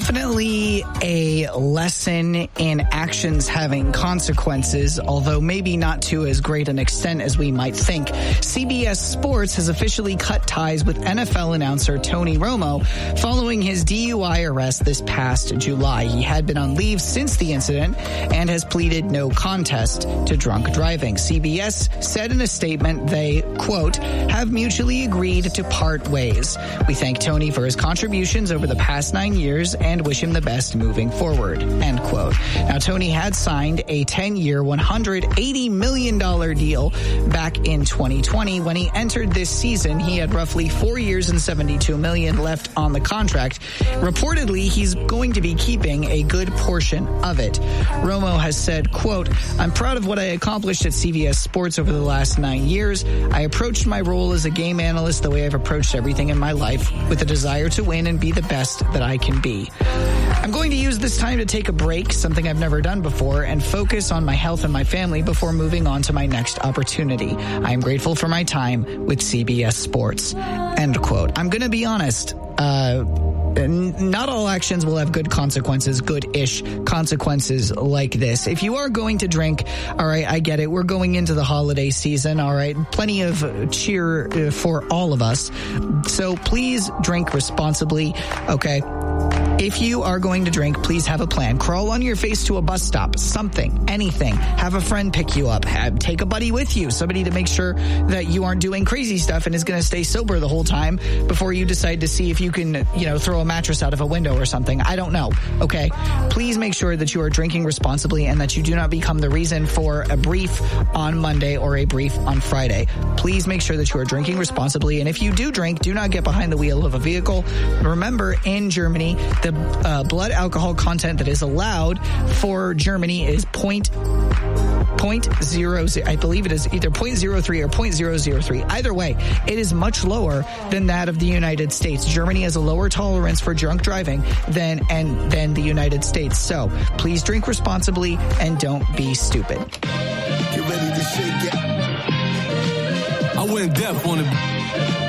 Definitely a lesson in actions having consequences, although maybe not to as great an extent as we might think. CBS Sports has officially cut ties with NFL announcer Tony Romo following his DUI arrest this past July. He had been on leave since the incident and has pleaded no contest to drunk driving. CBS said in a statement they, quote, have mutually agreed to part ways. We thank Tony for his contributions over the past 9 years and wish him the best moving forward, end quote. Now, Tony had signed a 10-year, $180 million deal back in 2020. When he entered this season, he had roughly 4 years and $72 million left on the contract. Reportedly, he's going to be keeping a good portion of it. Romo has said, quote, I'm proud of what I accomplished at CBS Sports over the last 9 years. I approached my role as a game analyst the way I've approached everything in my life, with a desire to win and be the best that I can be. I'm going to use this time to take a break, something I've never done before, and focus on my health and my family before moving on to my next opportunity. I am grateful for my time with CBS Sports, end quote. I'm going to be honest. Not all actions will have good consequences, good-ish consequences like this. If you are going to drink, all right, I get it. We're going into the holiday season, all right. Plenty of cheer for all of us. So please drink responsibly, okay? If you are going to drink, please have a plan. Crawl on your face to a bus stop, something, anything. Have a friend pick you up. Take a buddy with you, somebody to make sure that you aren't doing crazy stuff and is going to stay sober the whole time before you decide to see if you can, throw a mattress out of a window or something. I don't know, okay? Please make sure that you are drinking responsibly and that you do not become the reason for a brief on Monday or a brief on Friday. Please make sure that you are drinking responsibly. And if you do drink, do not get behind the wheel of a vehicle. Remember, in Germany, the blood alcohol content that is allowed for Germany is 0.00. I believe it is either 0.03 or 0.003. Either way, it is much lower than that of the United States. Germany has a lower tolerance for drunk driving than the United States. So please drink responsibly and don't be stupid. Get ready to shake it. I went deaf on it.